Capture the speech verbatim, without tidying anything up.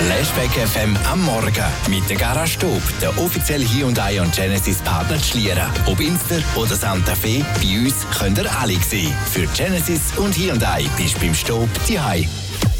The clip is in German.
Flashback F M am Morgen mit der Garage Stub, der offizielle Hyundai und Genesis Partner Schlieren. Ob Inster oder Santa Fe, bei uns könnt ihr alle sehen. Für Genesis und Hyundai bist du beim Stub die Hai.